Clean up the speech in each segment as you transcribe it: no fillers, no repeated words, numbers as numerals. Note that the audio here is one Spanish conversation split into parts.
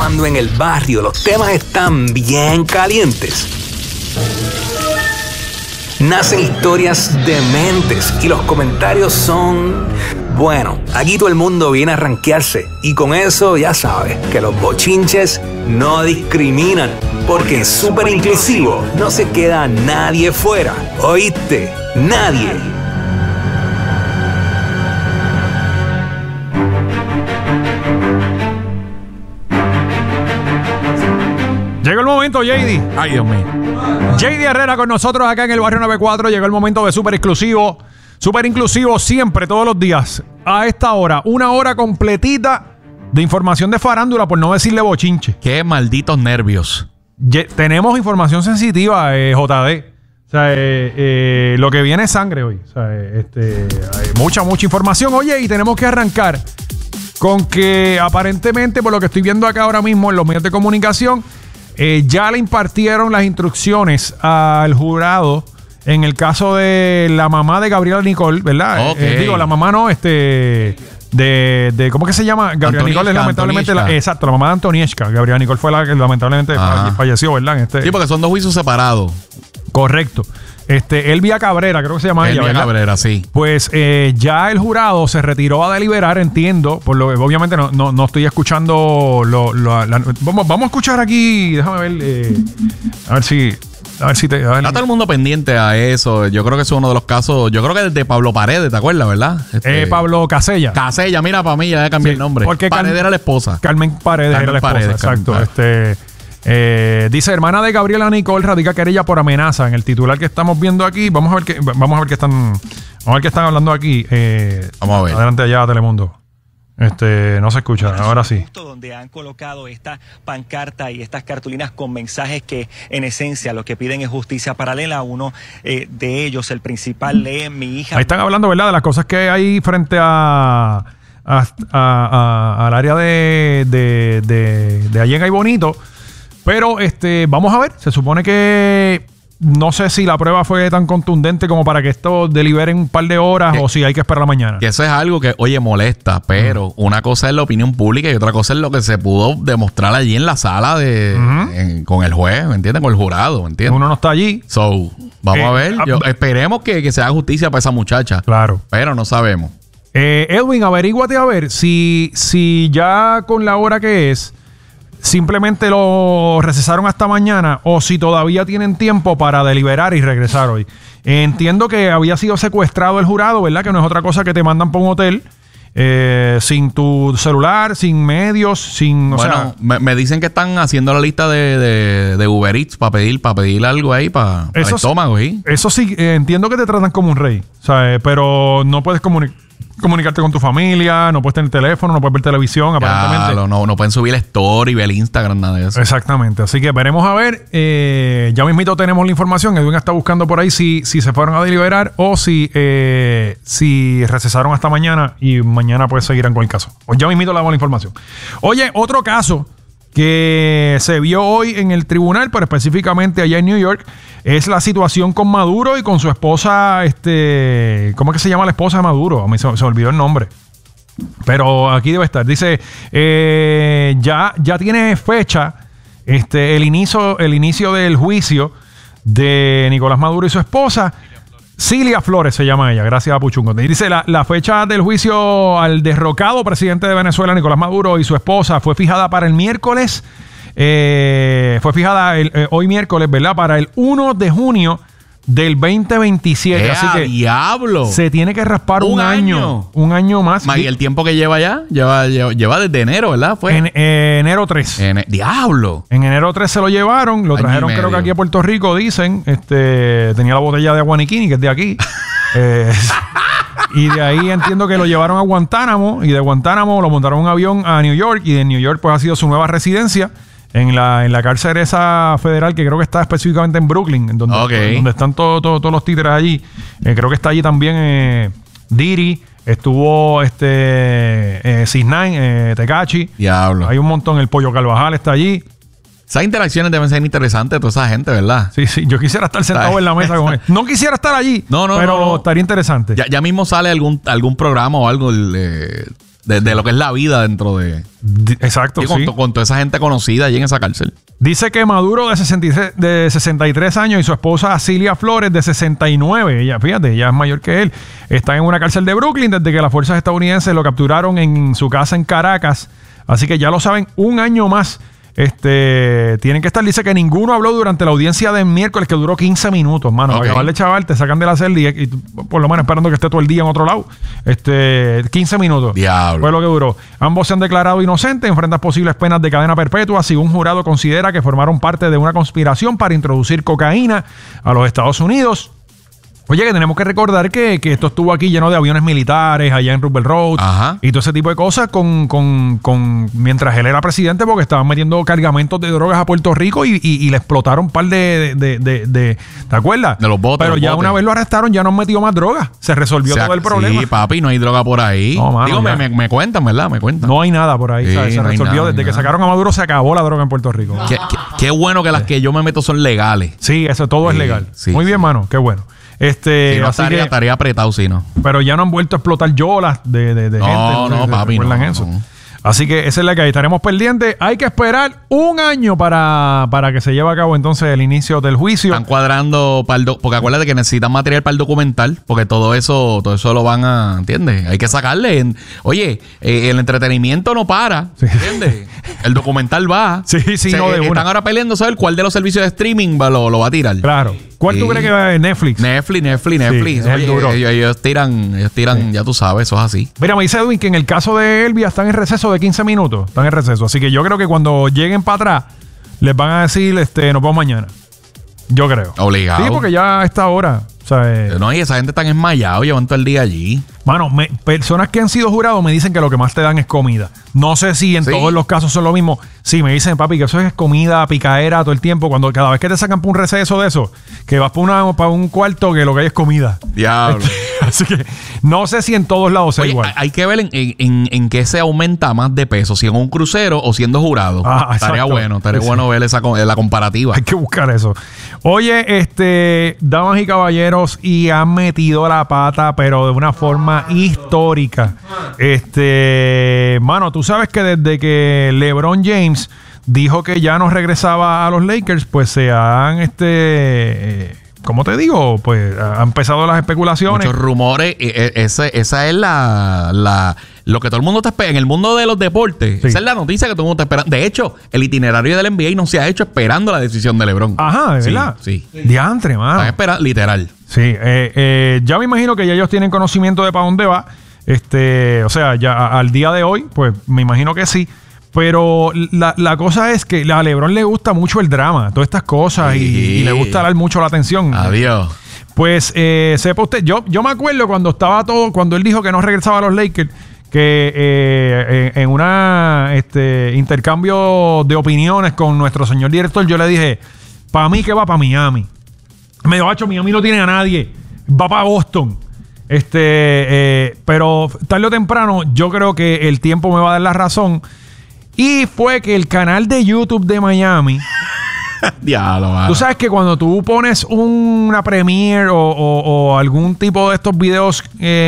cuando en el barrio los temas están bien calientes, nacen historias dementes y los comentarios son... Bueno, aquí todo el mundo viene a rankearse y con eso ya sabes que los bochinches no discriminan, porque en Súper Inclusivo no se queda nadie fuera. ¿Oíste? Nadie. Llegó el momento, JD. Ay, Dios mío. JD Herrera con nosotros acá en el Barrio 94. Llegó el momento de Súper Exclusivo. Súper Inclusivo siempre, todos los días. A esta hora, una hora completita de información de farándula, por no decirle bochinche. Qué malditos nervios. Tenemos información sensitiva, JD. O sea, lo que viene es sangre hoy. O sea, hay mucha información. Oye, y tenemos que arrancar con que aparentemente, por lo que estoy viendo acá ahora mismo en los medios de comunicación, ya le impartieron las instrucciones al jurado en el caso de la mamá de Gabriela Nicole, ¿verdad? Okay. Digo, la mamá no, de ¿cómo que se llama? Gabriela Nicole es lamentablemente exacto, la mamá de Antonieshka. Gabriela Nicole fue la que lamentablemente falleció, ¿verdad? Sí, porque son dos juicios separados. Correcto. Elvia Cabrera, creo que se llama ella, ¿verdad? Elvia Cabrera, sí. Pues ya el jurado se retiró a deliberar, entiendo, por lo que obviamente no estoy escuchando vamos a escuchar aquí, déjame ver, a ver si está todo el mundo pendiente a eso. Yo creo que es uno de los casos. Yo creo que desde Pablo Paredes, ¿te acuerdas, verdad? Pablo Casella. Casella, mira, para mí ya cambié el nombre. Porque Paredes era la esposa. Carmen Paredes era la esposa, exacto. Dice, hermana de Gabriela Nicole radica querella por amenaza. En el titular que estamos viendo aquí, vamos a ver qué están hablando aquí. Vamos a ver. Adelante allá, Telemundo. No se escucha, ahora sí. Donde han colocado esta pancarta y estas cartulinas con mensajes que en esencia lo que piden es justicia paralela. Uno de ellos, el principal, lee mi hija. Ahí están hablando, ¿verdad?, de las cosas que hay frente al área de allí en Ay Bonito. Pero vamos a ver, se supone que no sé si la prueba fue tan contundente como para que esto delibere en un par de horas o si hay que esperar la mañana. Que eso es algo que, oye, molesta, pero una cosa es la opinión pública y otra cosa es lo que se pudo demostrar allí en la sala con el juez, ¿me entiendes? Con el jurado, ¿me entiendes? Uno no está allí. Vamos a ver. Esperemos que se haga justicia para esa muchacha. Claro. Pero no sabemos. Edwin, averíguate a ver si ya con la hora que es, simplemente lo recesaron hasta mañana o si todavía tienen tiempo para deliberar y regresar hoy. Entiendo que había sido secuestrado el jurado, ¿verdad? Que no es otra cosa que te mandan por un hotel sin tu celular, sin medios, sin... me dicen que están haciendo la lista de Uber Eats para pedir algo ahí para el estómago. Eso sí, entiendo que te tratan como un rey, ¿sabes? Pero no puedes comunicarte con tu familia, no puedes tener teléfono, no puedes ver televisión, aparentemente. No pueden subir el story, ver el Instagram, nada de eso. Exactamente. Así que veremos a ver. Ya mismito tenemos la información. Edwin está buscando por ahí si se fueron a deliberar o si recesaron hasta mañana y mañana pues seguirán con el caso. Pues ya mismito le damos la información. Oye, otro caso que se vio hoy en el tribunal, pero específicamente allá en New York, es la situación con Maduro y con su esposa, ¿cómo es que se llama la esposa de Maduro? A mí se olvidó el nombre. Pero aquí debe estar. Dice, ya tiene fecha el inicio del juicio de Nicolás Maduro y su esposa. Cilia Flores se llama ella, gracias a Puchungo. Dice, la fecha del juicio al derrocado presidente de Venezuela, Nicolás Maduro, y su esposa fue fijada para el miércoles. Fue fijada hoy miércoles, ¿verdad? Para el 1 de junio del 2027. Así que diablo, se tiene que raspar un año más. ¿Y el tiempo que lleva ya? Lleva desde enero, ¿verdad? Fue en enero 3. Diablo. En enero 3 se lo llevaron. Lo trajeron creo que aquí a Puerto Rico, dicen. Tenía la botella de Aguaniquini, que es de aquí. Y de ahí entiendo que lo llevaron a Guantánamo. Y de Guantánamo lo montaron en un avión a New York. Y de New York pues ha sido su nueva residencia. En la cárcel esa federal, que creo que está específicamente en Brooklyn, donde están todos los títeres allí. Creo que está allí también Diri, estuvo 6ix9ine, Tekashi. Diablo. Hay un montón, el Pollo Carvajal está allí. Esas interacciones deben ser interesantes de toda esa gente, ¿verdad? Sí, yo quisiera estar sentado en la mesa con él. No quisiera estar allí, pero estaría interesante. Ya mismo sale algún programa o algo de lo que es la vida dentro de... Exacto, sí. Con toda esa gente conocida allí en esa cárcel. Dice que Maduro de 63 años y su esposa Cilia Flores de 69, ella, fíjate, ella es mayor que él, están en una cárcel de Brooklyn desde que las fuerzas estadounidenses lo capturaron en su casa en Caracas. Así que ya lo saben, un año más tienen que estar. Dice que ninguno habló durante la audiencia del miércoles, que duró 15 minutos, mano. Para acabarle, chaval, te sacan de la celda y por lo menos esperando que esté todo el día en otro lado. 15 minutos. Diablo. Fue lo que duró. Ambos se han declarado inocentes, enfrentan posibles penas de cadena perpetua si un jurado considera que formaron parte de una conspiración para introducir cocaína a los Estados Unidos. Oye, que tenemos que recordar que esto estuvo aquí lleno de aviones militares allá en Roosevelt Road. Ajá. Y todo ese tipo de cosas mientras él era presidente, porque estaban metiendo cargamentos de drogas a Puerto Rico y le explotaron un par ¿te acuerdas? De los botes. Pero ya una vez lo arrestaron, ya no han metido más drogas. Se resolvió todo el problema. Sí, papi, no hay droga por ahí. No, mano, digo, me cuentan, ¿verdad? Me cuentan. No hay nada por ahí. Sí, se resolvió. Desde que sacaron a Maduro se acabó la droga en Puerto Rico. Qué bueno que las que yo me meto son legales. Sí, eso todo es legal. Sí, muy bien, mano. Qué bueno. Si no estaría apretado, si no. Pero ya no han vuelto a explotar yolas de gente. No, papi, no. Eso. Así que esa es la que hay. Estaremos pendientes. Hay que esperar un año para que se lleve a cabo entonces el inicio del juicio. Están cuadrando porque acuérdate que necesitan material para el documental, porque todo eso lo van a, ¿entiendes? Hay que sacarle. Oye, el entretenimiento no para, ¿entiendes? El documental va. Sí, están ahora peleando saber cuál de los servicios de streaming lo va a tirar. Claro. ¿Cuál tú crees que va a ver? Netflix. Netflix. Sí, Oye, ellos tiran, ya tú sabes, eso es así. Mira, me dice Edwin que en el caso de Elvia están en receso de 15 minutos. Están en receso. Así que yo creo que cuando lleguen para atrás, les van a decir, nos vemos mañana. Yo creo. Obligado. Sí, porque ya a esta hora. O sea, no, y esa gente está enmayada, llevan todo el día allí. Mano, personas que han sido jurados me dicen que lo que más te dan es comida. No sé si en todos los casos son lo mismo. Sí, me dicen, papi, que eso es comida, picaera todo el tiempo. Cada vez que te sacan por un receso de eso, que vas para un cuarto, que lo que hay es comida. Diablo. Así que no sé si en todos lados es igual. Hay que ver en qué se aumenta más de peso, si en un crucero o siendo jurado. Estaría bueno ver la comparativa. Hay que buscar eso. Oye, damas y caballeros, y han metido la pata, pero de una forma histórica. Mano, tú sabes que desde que LeBron James dijo que ya no regresaba a los Lakers, pues se han ¿cómo te digo? Pues han empezado las especulaciones. Muchos rumores. Esa es lo que todo el mundo está esperando. En el mundo de los deportes, esa es la noticia que todo el mundo está esperando. De hecho, el itinerario del NBA no se ha hecho esperando la decisión de LeBron. Ajá, ¿de verdad? Sí. Diantre, mano. Están esperando, literal. Sí. Ya me imagino que ya ellos tienen conocimiento de para dónde va. O sea, ya al día de hoy, pues me imagino que sí. Pero la cosa es que a LeBron le gusta mucho el drama, todas estas cosas, y le gusta dar mucho la atención. Adiós. Pues sepa usted, yo me acuerdo cuando él dijo que no regresaba a los Lakers, que en una intercambio de opiniones con nuestro señor director, yo le dije, para mí que va para Miami. Me dijo, macho, Miami no tiene a nadie, va para Boston. Pero tarde o temprano yo creo que el tiempo me va a dar la razón. Y fue que el canal de YouTube de Miami... Diablo, tú sabes que cuando tú pones una premiere o algún tipo de estos videos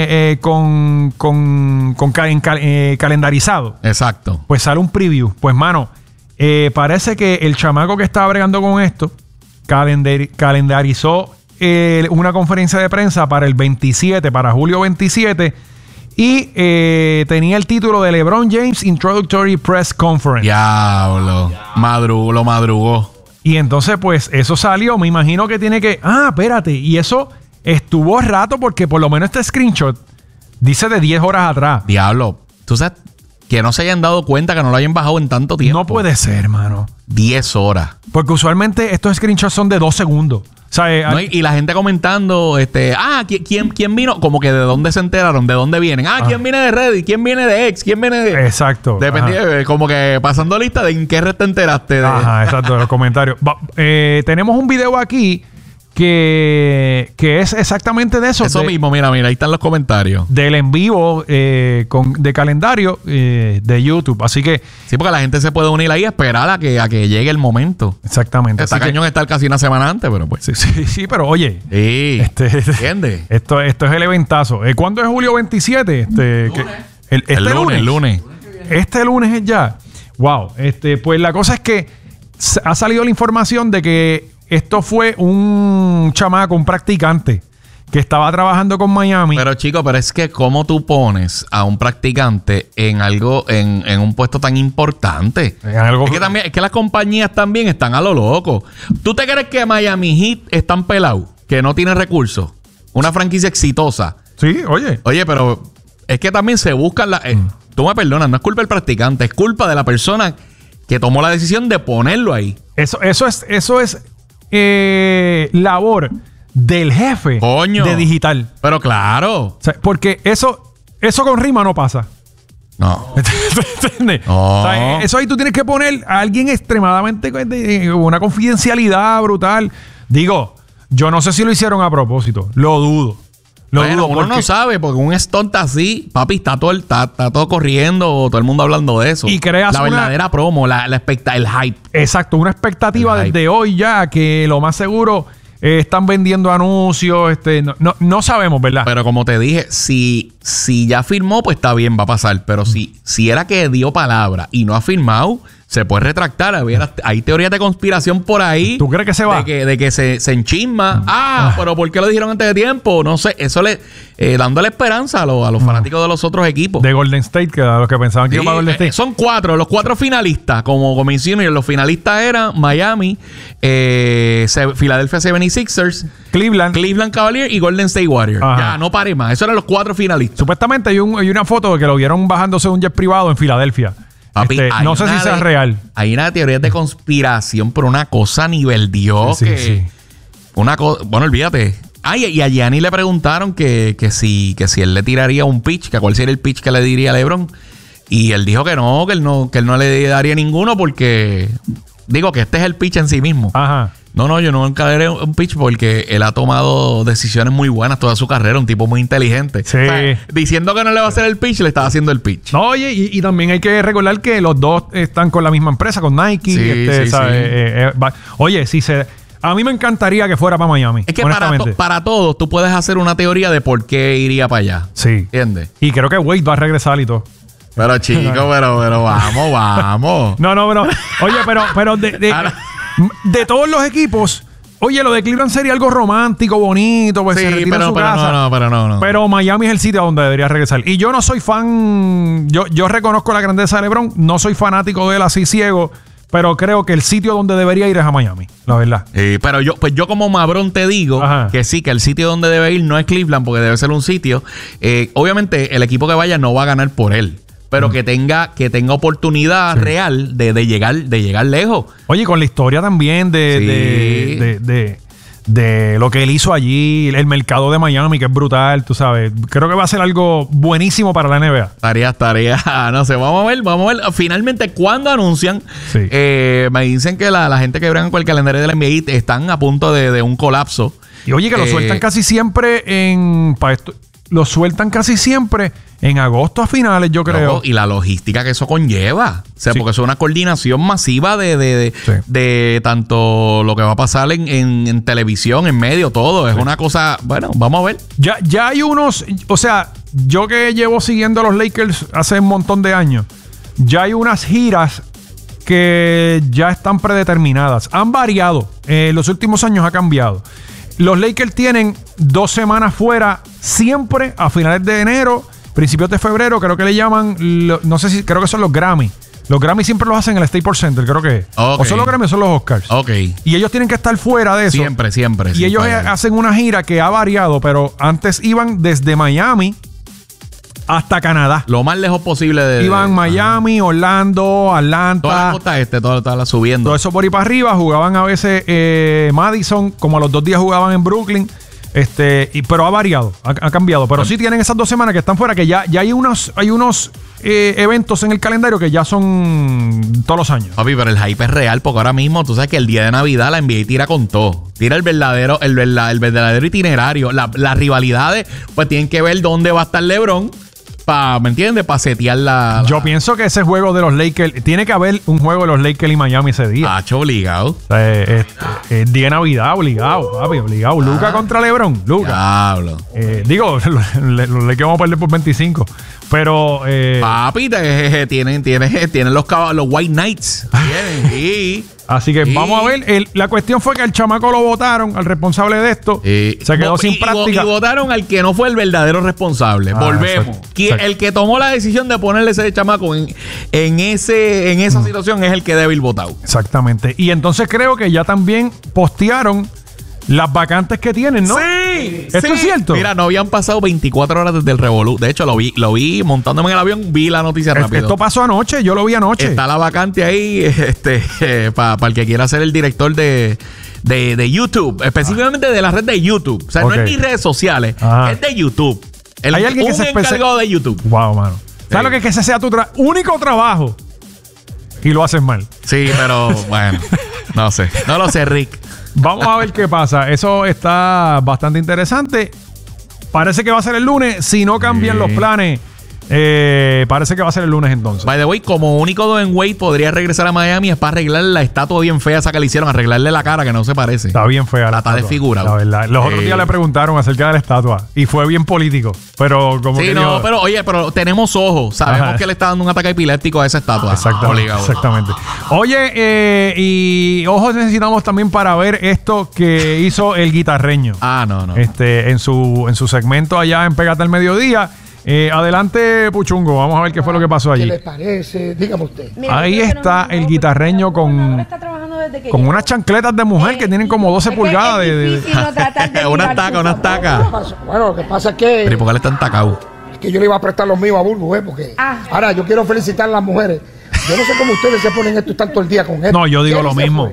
calendarizado. Exacto. Pues sale un preview. Pues, mano, parece que el chamaco que estaba bregando con esto calendarizó una conferencia de prensa para el 27, para julio 27... Y tenía el título de LeBron James Introductory Press Conference. Diablo. Lo madrugó. Y entonces, pues, eso salió. Me imagino que tiene que... espérate. Y eso estuvo rato porque por lo menos este screenshot dice de 10 horas atrás. Diablo. Tú sabes que no se hayan dado cuenta que no lo hayan bajado en tanto tiempo. No puede ser, hermano. 10 horas. Porque usualmente estos screenshots son de 2 segundos. O sea, no, y la gente comentando, ¿quién vino? Como que de dónde se enteraron, de dónde vienen. ¿Quién viene de Reddit? ¿Quién viene de X? ¿Quién viene de...? Exacto. Dependía, como que pasando lista de en qué red te enteraste. Ajá, exacto, de los comentarios. Tenemos un video aquí que es exactamente de eso. Eso mismo, mira, ahí están los comentarios. Del en vivo de calendario de YouTube. Así que... Sí, porque la gente se puede unir ahí y esperar a que llegue el momento. Exactamente. Está cañón estar casi una semana antes, pero pues... Sí, pero oye... Sí, ¿entiendes? Esto es el eventazo. ¿Cuándo es julio 27? El lunes. Este lunes es ya. Wow. Pues la cosa es que ha salido la información de que esto fue un chamaco, un practicante que estaba trabajando con Miami. Pero chico, pero es que ¿cómo tú pones a un practicante en algo, en un puesto tan importante? Es que las compañías también están a lo loco. ¿Tú te crees que Miami Heat están pelados? Que no tienen recursos. Una franquicia exitosa. Sí, oye. Oye, pero es que también se buscan tú me perdonas, no es culpa del practicante, es culpa de la persona que tomó la decisión de ponerlo ahí. Eso es labor del jefe de digital. Pero claro. O sea, porque eso con rima no pasa. No. ¿Entiendes? No. O sea, eso ahí tú tienes que poner a alguien extremadamente una confidencialidad brutal. Digo, yo no sé si lo hicieron a propósito. Lo dudo. Uno no sabe, porque un stunt así, papi, está todo corriendo, todo el mundo hablando de eso. Y creas la verdadera promo, el hype. Exacto, una expectativa desde hoy ya que lo más seguro están vendiendo anuncios. No sabemos, ¿verdad? Pero como te dije, si ya firmó, pues está bien, va a pasar. Pero si era que dio palabra y no ha firmado, se puede retractar. Hay teorías de conspiración por ahí. ¿Tú crees que se va? De que se enchisma. Pero ¿por qué lo dijeron antes de tiempo? No sé. Eso dándole esperanza a los fanáticos de los otros equipos. De Golden State, que a los que pensaban que iba para Golden State. Son los 4 finalistas. Como mencioné, los finalistas eran Miami, Philadelphia 76ers, Cleveland Cavaliers y Golden State Warriors. Ajá. Ya, no pare más. Esos eran los 4 finalistas. Supuestamente hay una foto de que lo vieron bajándose de un jet privado en Filadelfia. Papi, no sé si sea real. Hay una teoría de conspiración, pero una cosa a nivel Dios. Sí. Bueno, olvídate. Y a Gianni le preguntaron que si él le tiraría un pitch, que cuál sería el pitch que le diría a LeBron. Y él dijo que él no le daría ninguno porque... Digo que este es el pitch en sí mismo. Ajá. No, yo nunca le daré un pitch porque él ha tomado decisiones muy buenas toda su carrera, un tipo muy inteligente. Sí. O sea, diciendo que no le va a hacer el pitch, le estaba haciendo el pitch. No, oye, y también hay que recordar que los dos están con la misma empresa, con Nike. Sí. Oye, a mí me encantaría que fuera para Miami. Es que para todos tú puedes hacer una teoría de por qué iría para allá. Sí. ¿Entiendes? Y creo que Wade va a regresar y todo. Pero chico, pero vamos. No. Oye, pero de todos los equipos, oye, lo de Cleveland sería algo romántico, bonito, pues se retira en su casa. No. Pero Miami es el sitio donde debería regresar. Y yo no soy fan, yo reconozco la grandeza de LeBron, no soy fanático de él así ciego, pero creo que el sitio donde debería ir es a Miami, la verdad. Pero yo como Mabrón te digo que sí, que el sitio donde debe ir no es Cleveland, porque debe ser un sitio. Obviamente el equipo que vaya no va a ganar por él. Pero que tenga oportunidad real de llegar lejos. Oye, con la historia también de lo que él hizo allí, el mercado de Miami, que es brutal, tú sabes. Creo que va a ser algo buenísimo para la NBA. Estaría. No sé, vamos a ver. Finalmente, ¿cuándo anuncian? Sí. Me dicen que la gente que bregan con el calendario de la NBA están a punto de un colapso. Y oye, que lo sueltan casi siempre lo sueltan casi siempre en agosto a finales, yo creo. Y la logística que eso conlleva. O sea, porque es una coordinación masiva de tanto lo que va a pasar en televisión, en medio, todo. Es una cosa... Bueno, vamos a ver. Ya hay unos... O sea, yo que llevo siguiendo a los Lakers hace un montón de años, ya hay unas giras que ya están predeterminadas. Han variado. En los últimos años ha cambiado. Los Lakers tienen 2 semanas fuera siempre a finales de enero, principios de febrero, creo que le llaman, no sé si, creo que son los Grammy. Los Grammy siempre los hacen en el Staples Center, creo que es. Okay. O son los Grammy o son los Oscars. Ok. Y ellos tienen que estar fuera de eso. Siempre. Y ellos hacen una gira que ha variado, pero antes iban desde Miami hasta Canadá. Lo más lejos posible iban Miami, Orlando, Atlanta. Toda la costa toda estaba subiendo. Todo eso por ahí para arriba. Jugaban a veces Madison, como a los 2 días jugaban en Brooklyn. Pero ha variado, ha cambiado. Pero sí tienen esas 2 semanas que están fuera, que ya hay unos eventos en el calendario que ya son todos los años. Papi, pero el hype es real, porque ahora mismo tú sabes que el día de Navidad la NBA tira con todo. Tira el verdadero itinerario. Las rivalidades, pues tienen que ver dónde va a estar LeBron ¿me entiendes? Para setear la... Yo pienso que ese juego de los Lakers, tiene que haber un juego de los Lakers y Miami ese día. Hacho, obligado. O sea, es día de Navidad, obligado, papi, obligado. Luka contra LeBron, Luka. Diablo. Digo, los Lakers vamos a perder por 25. Pero... Papi, tienen los White Knights. Tienen, sí. Así que vamos a ver. La cuestión fue que al chamaco lo votaron, al responsable de esto. Se quedó sin práctica. Y votaron al que no fue el verdadero responsable. Volvemos. Exacto. El que tomó la decisión de ponerle ese chamaco en esa situación es el que debe ir votado. Exactamente. Y entonces creo que ya también postearon las vacantes que tienen, ¿no? Sí. ¿Esto es cierto? Mira, no habían pasado 24 horas desde el revolú. De hecho, lo vi montándome en el avión, vi la noticia rápido. Esto pasó anoche, yo lo vi anoche. Está la vacante ahí, para el que quiera ser el director de YouTube, específicamente de la red de YouTube. O sea, no es ni redes sociales, es de YouTube. Hay alguien que se encargado de YouTube. Wow, mano. ¿Sabes lo que es que ese sea tu único trabajo? Y lo haces mal. Sí, pero bueno, no sé. No lo sé, Rick. Vamos a ver qué pasa. Eso está bastante interesante. Parece que va a ser el lunes. Si no cambian los planes, parece que va a ser el lunes entonces. By the way, como único Dwayne Wade podría regresar a Miami es para arreglar la estatua bien fea esa que le hicieron, arreglarle la cara que no se parece. Está bien fea la está estatua, desfigurada. la verdad. Los otros días le preguntaron acerca de la estatua y fue bien político. Pero como que pero tenemos ojos. Sabemos que le está dando un ataque epiléptico a esa estatua. Exactamente. Oye, y ojos necesitamos también para ver esto que hizo el guitarreño. No. En su segmento allá en Pégate al Mediodía. Adelante, Puchungo. Vamos a ver qué fue lo que pasó allí. ¿Qué le parece? Dígame usted. Mira, ahí está el guitarreño con unas chancletas de mujer que tienen como 12 pulgadas Una estaca. Bueno, lo que pasa es que... ¿Pero por qué le están tacados? Es que yo le iba a prestar los míos a Bulbo, porque... Ahora, yo quiero felicitar a las mujeres. Yo no sé cómo ustedes se ponen esto y están todo el día con esto. No, yo digo lo mismo.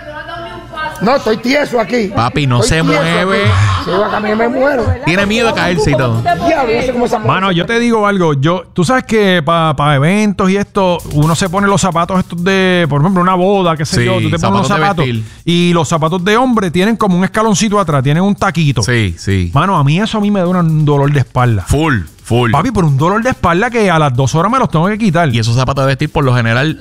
No, estoy tieso aquí. Papi, no se mueve. Si yo a mí me muero. Tiene miedo de caerse y todo. Mano, yo te digo algo. Tú sabes que para eventos y esto, uno se pone los zapatos estos de, por ejemplo, una boda, qué sé yo. Tú te pones unos zapatos. Y los zapatos de hombre tienen como un escaloncito atrás, tienen un taquito. Sí. Mano, a mí me da un dolor de espalda. Full. Papi, por un dolor de espalda que a las 2 horas me los tengo que quitar. Y esos zapatos de vestir por lo general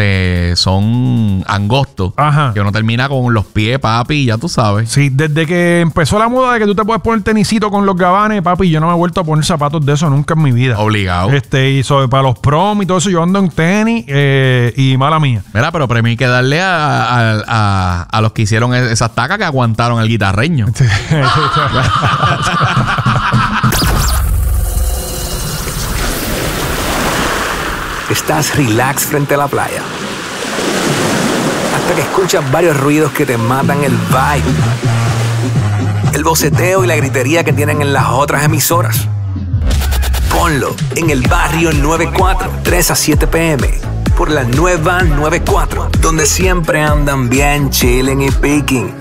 son angostos. Ajá. Que uno termina con los pies, papi, ya tú sabes. Sí, desde que empezó la moda de que tú te puedes poner tenisito con los gabanes, papi, yo no me he vuelto a poner zapatos de eso nunca en mi vida. Obligado. Y para los prom y todo eso, yo ando en tenis y mala mía. Mira, pero premio hay que darle a los que hicieron esas tacas que aguantaron el guitarreño. Estás relax frente a la playa. Hasta que escuchas varios ruidos que te matan el vibe. El boceteo y la gritería que tienen en las otras emisoras. Ponlo en el barrio 94, 3 a 7 p.m. por la nueva 94, donde siempre andan bien chilling y picking.